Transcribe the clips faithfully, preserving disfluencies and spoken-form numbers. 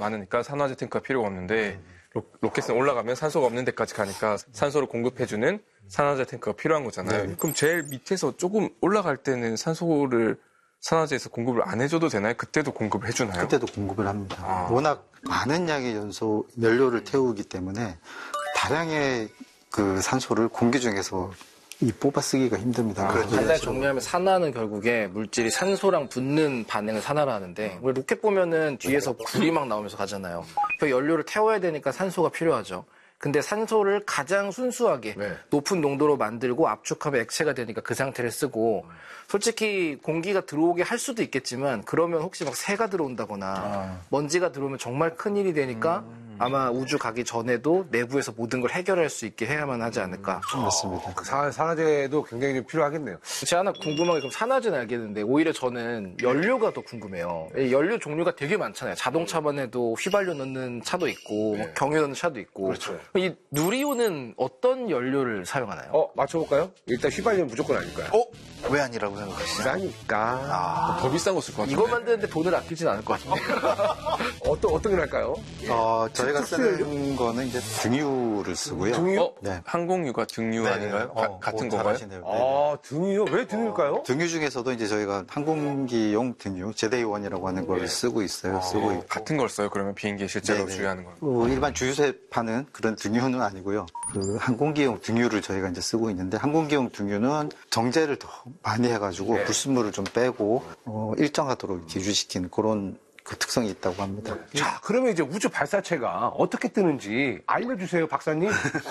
많으니까 산화제 탱크가 필요가 없는데 로, 로켓은 올라가면 산소가 없는 데까지 가니까 산소를 공급해주는 산화제 탱크가 필요한 거잖아요. 네. 그럼 제일 밑에서 조금 올라갈 때는 산소를 산화제에서 공급을 안 해줘도 되나요? 그때도 공급을 해주나요? 그때도 공급을 합니다. 아. 워낙 많은 양의 연소, 연료를 태우기 때문에 다량의 그 산소를 공기 중에서 이 뽑아 쓰기가 힘듭니다. 아, 간단히 정리하면 산화는 결국에 물질이 산소랑 붙는 반응을 산화를 하는데 우리 로켓 보면은 뒤에서 불이 막 나오면서 가잖아요. 그 연료를 태워야 되니까 산소가 필요하죠. 근데 산소를 가장 순수하게 네. 높은 농도로 만들고 압축하면 액체가 되니까 그 상태를 쓰고 솔직히 공기가 들어오게 할 수도 있겠지만 그러면 혹시 막 새가 들어온다거나 아. 먼지가 들어오면 정말 큰일이 되니까 음. 아마 우주 가기 전에도 내부에서 모든 걸 해결할 수 있게 해야만 하지 않을까. 음. 맞습니다. 그 산화제도 굉장히 좀 필요하겠네요. 제가 하나 궁금한 게 그럼 산화제는 알겠는데 오히려 저는 연료가 더 궁금해요. 연료 종류가 되게 많잖아요. 자동차만 해도 휘발유 넣는 차도 있고 네. 경유 넣는 차도 있고. 그렇죠. 이 누리호는 어떤 연료를 사용하나요? 어, 맞춰볼까요? 일단 휘발유는 무조건 아닐까요? 어? 왜 아니라고 생각하시죠? 비싸니까. 아, 더 비싼 거 쓸 것 같아요. 이거 만드는데 돈을 아끼진 않을 것 같은데. 어떤, 어떤 게 날까요? 어, 저희가 쓰는 거는 이제 등유를 쓰고요. 등유? 어? 네. 항공유가 등유 네, 아닌가요? 네. 가, 어, 같은 뭐 건가요? 잘하시네요. 네. 아, 등유요? 왜 등유일까요? 어, 등유 중에서도 이제 저희가 항공기용 등유, 제데이원이라고 하는 걸 쓰고 있어요. 아, 쓰고 있고. 같은 걸 써요? 그러면 비행기에 실제로 네네. 주유하는 건? 어, 일반 주유소에 파는 그런 등유는 아니고요. 그 항공기용 등유를 저희가 이제 쓰고 있는데 항공기용 등유는 정제를 더 많이 해가지고 네. 불순물을 좀 빼고 어, 일정하도록 이렇게 유지시키는 그런 그 특성이 있다고 합니다. 자, 그러면 이제 우주 발사체가 어떻게 뜨는지 알려주세요, 박사님.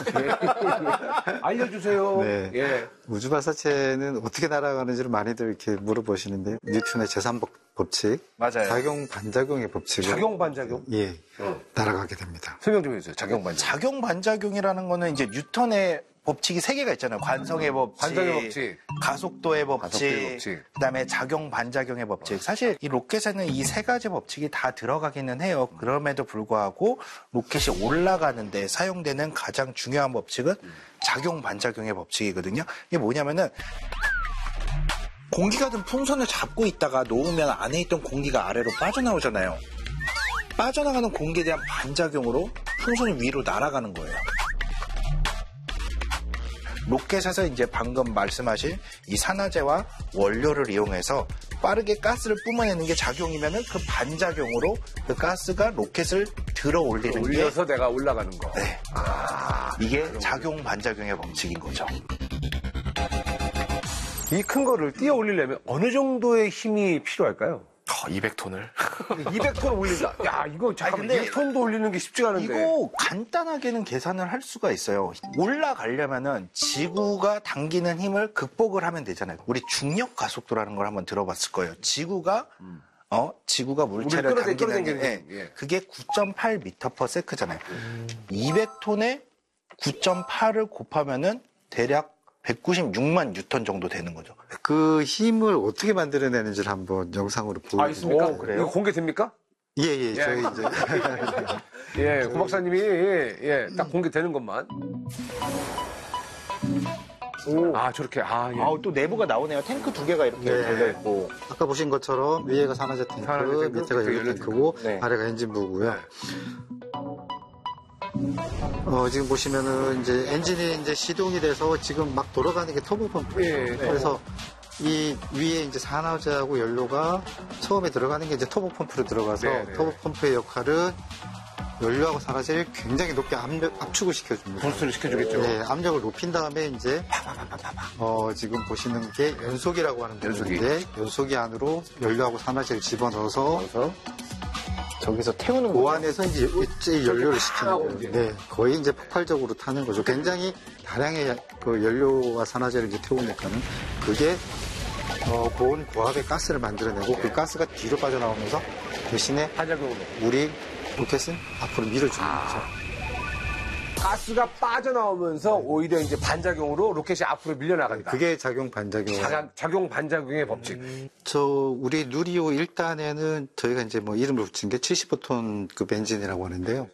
예. 알려주세요. 네. 예. 우주 발사체는 어떻게 날아가는지를 많이들 이렇게 물어보시는데 뉴턴의 제삼 법칙, 맞아요. 작용 반작용의 법칙을 작용 반작용? 예, 날아가게 됩니다. 설명 좀 해주세요. 작용 반작용. 작용 반작용이라는 거는 이제 뉴턴의 법칙이 세 개가 있잖아요. 관성의 법칙, 관성의 법칙, 가속도의 법칙, 가속도의 법칙. 그다음에 작용 반작용의 법칙. 사실 이 로켓에는 이 세 가지 법칙이 다 들어가기는 해요. 그럼에도 불구하고 로켓이 올라가는데 사용되는 가장 중요한 법칙은 작용 반작용의 법칙이거든요. 이게 뭐냐면은 공기가 든 풍선을 잡고 있다가 놓으면 안에 있던 공기가 아래로 빠져나오잖아요. 빠져나가는 공기에 대한 반작용으로 풍선이 위로 날아가는 거예요. 로켓에서 이제 방금 말씀하신 이 산화제와 원료를 이용해서 빠르게 가스를 뿜어내는 게 작용이면은 그 반작용으로 그 가스가 로켓을 들어 올리는 게 올려서 내가 올라가는 거. 네. 아, 이게 작용 반작용의 법칙인 거죠. 이 큰 거를 띄어 올리려면 어느 정도의 힘이 필요할까요? 어, 이백 톤을. 이백 톤 올린다. 야, 이거 잠깐만 근데 이백 톤도 올리는 게 쉽지가 않은데. 이거 간단하게는 계산을 할 수가 있어요. 올라가려면은 지구가 당기는 힘을 극복을 하면 되잖아요. 우리 중력 가속도라는 걸 한번 들어봤을 거예요. 지구가 어 지구가 물체를 우리 끌어당- 당기는 게 끌어당기는 예, 예. 그게 구 점 팔 미터 퍼 세컨드잖아요. 이백 톤에 구 점 팔을 곱하면은 대략 백구십육만 뉴턴 정도 되는 거죠. 그 힘을 어떻게 만들어내는지를 한번 영상으로 보여드릴게요. 아, 있습니까? 오, 그래요? 이거 공개됩니까? 예, 예, 저희 이제. 예, 고 박사님이, 예, 예, 딱 공개되는 것만. 오. 아, 저렇게, 아, 예. 아, 또 내부가 나오네요. 탱크 두 개가 이렇게 네. 달려있고. 아까 보신 것처럼 위에가 산화제 탱크, 산화제 탱크, 밑에가 밑에 연료 연료 탱크고, 네. 아래가 엔진부고요. 어, 지금 보시면은 이제 엔진이 이제 시동이 돼서 지금 막 돌아가는 게 터보 펌프. 예, 그래서 이 위에 이제 산화제하고 연료가 처음에 들어가는 게 이제 터보 펌프로 들어가서 네, 네. 터보 펌프의 역할은 연료하고 산화제를 굉장히 높게 압력, 압축을 시켜줍니다. 분수를 시켜주겠죠. 네, 압력을 높인 다음에 이제 어, 지금 보시는 게 연소기라고 하는 연소기. 부분인데 연소기 안으로 연료하고 산화제를 집어넣어서 그래서 저기서 태우는 그 안에서 이제 일제히 연료를 시키는 하고 거예요. 이제. 네, 거의 이제 폭발적으로 타는 거죠. 굉장히 다량의 그 연료와 산화제를 이제 태우니까는 그게 어, 고온 고압의 가스를 만들어내고 그 가스가 뒤로 빠져나오면서 대신에 반작용으로. 우리 로켓은 앞으로 밀어주는 아. 거죠. 가스가 빠져나오면서 오히려 이제 반작용으로 로켓이 앞으로 밀려나간다. 그게 작용 반작용. 작, 작용 반작용의 법칙. 저 우리 누리호 일 단에는 저희가 이제 뭐 이름을 붙인 게 칠십오 톤 그 엔진이라고 하는데요.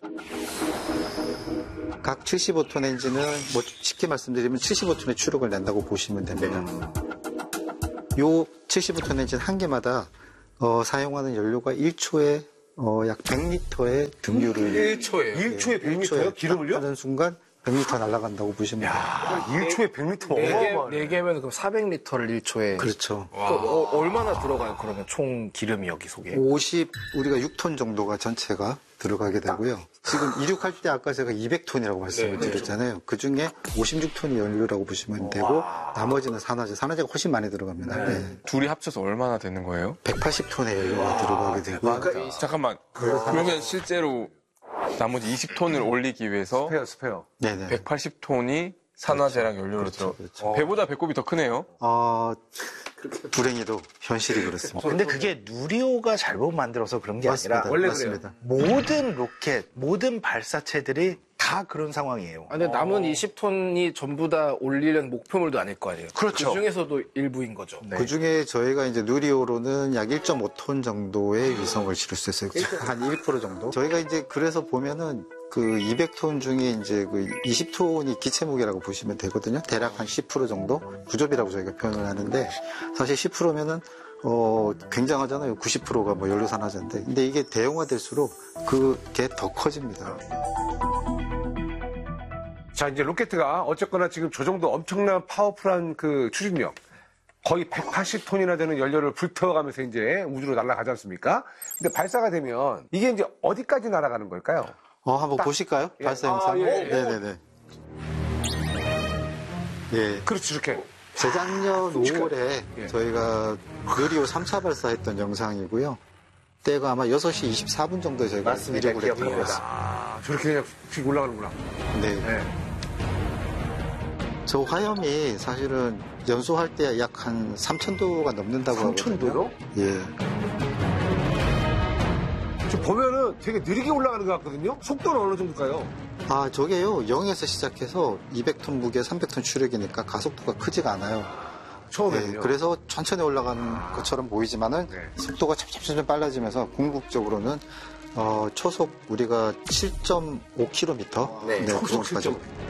각 칠십오 톤 엔진은 뭐 쉽게 말씀드리면 칠십오 톤의 추력을 낸다고 보시면 됩니다. 요 칠십오 톤 엔진 한 개마다 어, 사용하는 연료가 일 초에 어, 약 백 리터의 등유를 일 초예요. 일 초에 백 리터요? 초에 기름을요? 하는 순간 백 리터 날아간다고 보시면 돼요. 야, 일 초에 백 리터 네 개, 어마어마하네. 네 개면 그럼 사백 리터를 일 초에. 그렇죠. 그 어, 얼마나 들어가요, 그러면 총 기름이 여기 속에? 오십, 우리가 육 톤 정도가 전체가 들어가게 되고요. 지금 이륙할 때 아까 제가 이백 톤이라고 말씀을 드렸잖아요. 그 중에 오십육 톤이 연료라고 보시면 되고, 나머지는 산화제. 산화제가 훨씬 많이 들어갑니다. 네. 둘이 합쳐서 얼마나 되는 거예요? 백팔십 톤의 연료가 들어가게 되고요. 잠깐만. 그러면 실제로 나머지 이십 톤을 올리기 위해서 스페어, 스페어. 네네. 백팔십 톤이 산화제랑 연료로 들어. 그렇죠. 배보다 배꼽이 더 크네요. 어, 불행히도 현실이 그렇습니다. 근데 그게 누리호가 잘못 만들어서 그런 게 맞습니다. 아니라 원래 맞습니다. 모든 로켓, 모든 발사체들이 다 그런 상황이에요. 아, 근데 남은 이십 톤이 전부 다 올리는 목표물도 아닐 거 아니에요? 그렇죠. 그 중에서도 일부인 거죠. 그 중에 저희가 이제 누리호로는 약 일 점 오 톤 정도의 위성을 실을 수 있어요. 한 일 퍼센트 정도. 저희가 이제 그래서 보면은 그 이백 톤 중에 이제 그 이십 톤이 기체 무게라고 보시면 되거든요. 대략 한 십 퍼센트 정도 부접이라고 저희가 표현을 하는데 사실 십 퍼센트면은 어 굉장하잖아요. 구십 퍼센트가 뭐 연료 산화제인데 근데 이게 대용화될수록 그게 더 커집니다. 자, 이제 로켓가 어쨌거나 지금 저 정도 엄청난 파워풀한 그 추진력. 거의 백팔십 톤이나 되는 연료를 불태워가면서 이제 우주로 날아가지 않습니까? 근데 발사가 되면 이게 이제 어디까지 날아가는 걸까요? 어 한번 보실까요? 예. 발사 아, 영상. 예, 예. 네네네. 예. 그렇지, 이렇게. 재작년 오월에 예. 저희가 누리호 삼 차 발사했던 영상이고요. 때가 아마 여섯 시 이십사 분 정도에 저희가 맞습니다. 이력을 했던 것 기억합니다. 같습니다. 아, 저렇게 그냥 휙 올라가는구나. 네. 네. 저 화염이 사실은 연소할 때 약 한 삼천 도가 넘는다고 삼천 도요? 하거든요. 예. 지금 보면은 되게 느리게 올라가는 것 같거든요? 속도는 어느 정도일까요? 아, 저게요. 영에서 시작해서 이백 톤 무게, 삼백 톤 추력이니까 가속도가 크지가 않아요. 처음에는요. 네, 그래서 천천히 올라가는 것처럼 보이지만은 네. 속도가 점점점 빨라지면서 궁극적으로는 어, 초속 우리가 칠 점 오 킬로미터 네, 그 초속 정도까지. 칠 점 오.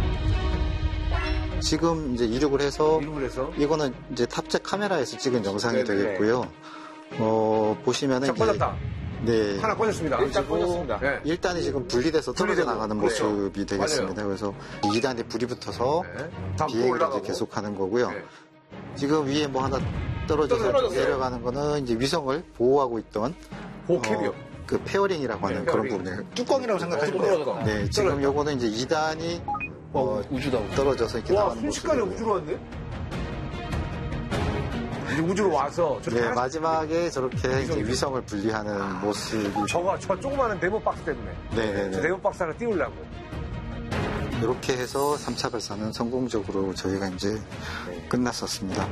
지금 이제 이륙을 해서 이륙을 해서. 이거는 이제 탑재 카메라에서 찍은 영상이 네네. 되겠고요. 어, 보시면은 자, 이제 꺼졌다. 네. 하나 꺼졌습니다. 일단 꺼졌습니다. 네. 일 단이 지금 분리돼서 떨어져 분리되고. 나가는 그렇죠. 모습이 되겠습니다. 그래서 이 단에 불이 붙어서 네. 다음 또 비행을 올라가고. 이제 계속하는 거고요. 네. 지금 위에 뭐 하나 떨어져서 떨어졌어요. 내려가는 거는 이제 위성을 보호하고 있던 보캡이요. 어, 그 페어링이라고 하는 네, 그런 페어링. 부분이에요. 뚜껑이라고 생각하시면 돼요. 네, 지금 요거는 이제 이 단이 어, 우주다. 떨어져서 이렇게 와, 나가는 순식간에 모습이고요. 우주로 왔네? 이제 우주로 와서 저렇게 네, 하나씩- 마지막에 저렇게 이제 위성을 분리하는 모습이 저거 저 조그마한 네모 박스 때문에 저 네네네. 네모 박스 하나 띄우려고. 이렇게 해서 삼 차 발사는 성공적으로 저희가 이제 끝났었습니다.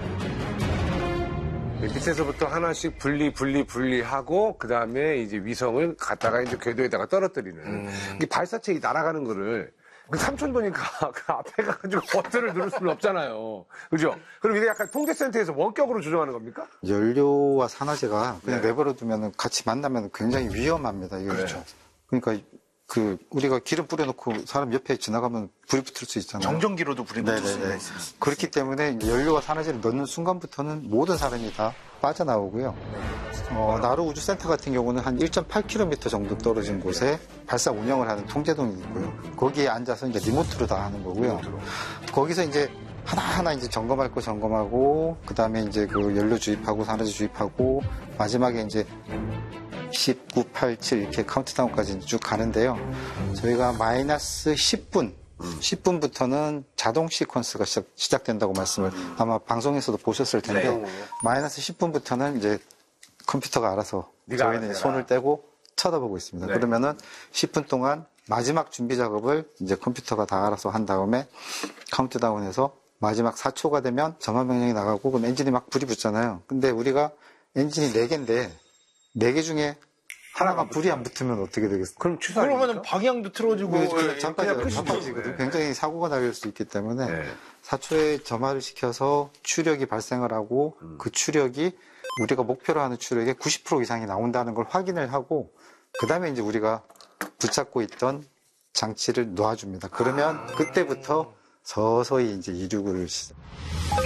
밑에서부터 하나씩 분리 분리 분리하고 그 다음에 이제 위성을 갖다가 이제 궤도에다가 떨어뜨리는 이게 발사체 이 날아가는 거를 그 삼천 도니까 그 앞에 가가지고 버튼을 누를 수는 없잖아요. 그죠? 그럼 이게 약간 통제센터에서 원격으로 조정하는 겁니까? 연료와 산화제가 그냥 네. 내버려 두면 같이 만나면 굉장히 위험합니다. 이게 그렇죠. 그러니까 그 우리가 기름 뿌려놓고 사람 옆에 지나가면 불이 붙을 수 있잖아요. 정전기로도 불이 붙을 수가 네네네. 있습니다. 그렇기 때문에 이제 연료와 산화제를 넣는 순간부터는 모든 사람이 다 빠져나오고요. 어, 나루 우주센터 같은 경우는 한 일 점 팔 킬로미터 정도 떨어진 곳에 발사 운영을 하는 통제동이 있고요. 거기에 앉아서 이제 리모트로 다 하는 거고요. 거기서 이제 하나하나 이제 점검할 거 점검하고, 그 다음에 이제 그 연료 주입하고 산화제 주입하고, 마지막에 이제 십, 구, 팔, 칠 이렇게 카운트다운까지 쭉 가는데요. 저희가 마이너스 십 분, 십 분부터는 자동 시퀀스가 시작, 시작된다고 말씀을 아마 방송에서도 보셨을 텐데, 네. 마이너스 십 분부터는 이제 컴퓨터가 알아서 네가 저희는 알아서 손을 떼고 쳐다보고 있습니다. 네. 그러면은 십 분 동안 마지막 준비 작업을 이제 컴퓨터가 다 알아서 한 다음에 카운트다운해서 마지막 사 초가 되면 점화 명령이 나가고 그럼 엔진이 막 불이 붙잖아요. 근데 우리가 엔진이 네 개인데 네 개 중에 하나가 불이 안 붙으면 어떻게 되겠어요? 그럼 취소 그러면 아닙니까? 방향도 틀어지고 그, 그 그냥 잠깐 끄시죠. 잠깐지거든. 네. 굉장히 사고가 날 수 있기 때문에 네. 사 초에 점화를 시켜서 추력이 발생을 하고 그 추력이 우리가 목표로 하는 추력의 구십 퍼센트 이상이 나온다는 걸 확인을 하고 그 다음에 이제 우리가 붙잡고 있던 장치를 놓아줍니다. 그러면 그때부터 서서히 이제 이륙을 시작.